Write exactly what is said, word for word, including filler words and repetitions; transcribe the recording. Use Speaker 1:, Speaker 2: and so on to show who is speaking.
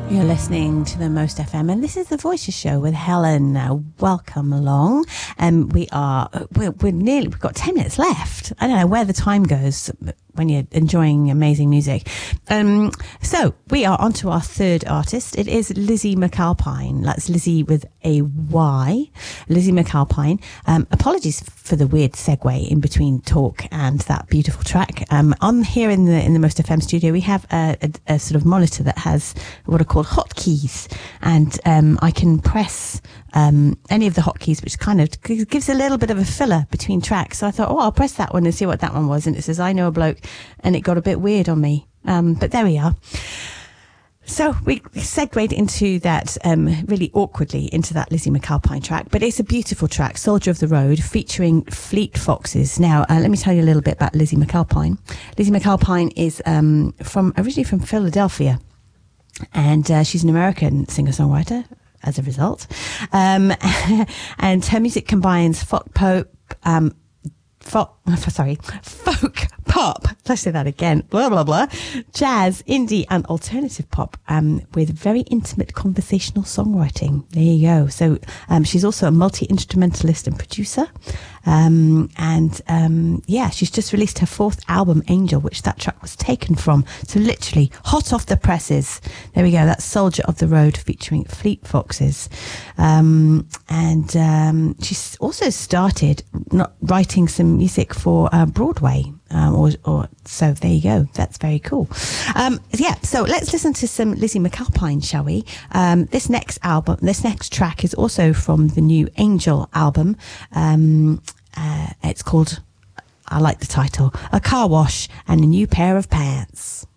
Speaker 1: You're listening to the Most F M, and this is the Voices Show with Helen. Uh, welcome along. Um, we are we're, we're nearly we've got ten minutes left. I don't know where the time goes when you're enjoying amazing music. Um, so we are on to our third artist. It is Lizzie McAlpine. That's Lizzie with a Y. Lizzie McAlpine. Um, apologies for the weird segue in between talk and that beautiful track. Um, on here in the in the Most F M studio, we have a, a, a sort of monitor that has what are called hotkeys, and um, I can press um, any of the hotkeys, which kind of gives a little bit of a filler between tracks. So I thought, oh, I'll press that one and see what that one was, and it says I Know a Bloke, and it got a bit weird on me. Um, but there we are. So we segued into that um, really awkwardly into that Lizzie McAlpine track, but it's a beautiful track, Soldier of the Road, featuring Fleet Foxes. Now, uh, let me tell you a little bit about Lizzie McAlpine. Lizzie McAlpine is um, from originally from Philadelphia, and uh, she's an American singer-songwriter as a result. Um, and her music combines folk pop, um, folk, sorry, folk pop, let's say that again, blah, blah, blah, jazz, indie and alternative pop, um, with very intimate conversational songwriting. There you go. So um, she's also a multi-instrumentalist and producer. Um, and um, yeah, she's just released her fourth album, Angel, which that track was taken from. So literally hot off the presses. There we go. That's Soldier of the Road featuring Fleet Foxes. Um, and um, she's also started not writing some music for uh, Broadway. Um, or, or so there you go. That's very cool. Um, yeah. So let's listen to some Lizzie McAlpine, shall we? Um, this next album, this next track is also from the new Angel album. Um, uh, it's called, I like the title, A Car Wash and a New Pair of Pants.